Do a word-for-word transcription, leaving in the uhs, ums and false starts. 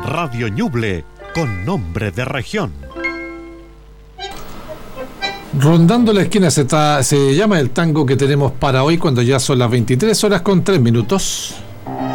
Radio Ñuble, con nombre de región. Rondando la esquina se, ta, se llama el tango que tenemos para hoy, cuando ya son las veintitrés horas con tres minutos.